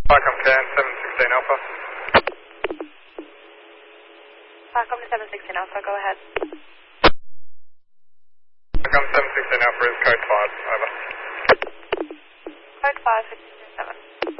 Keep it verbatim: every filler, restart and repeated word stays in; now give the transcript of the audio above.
Welcome, Can seven sixteen Alpha. Welcome to seven sixteen Alpha, go ahead. Welcome seven sixteen Alpha is code five, over. Code five.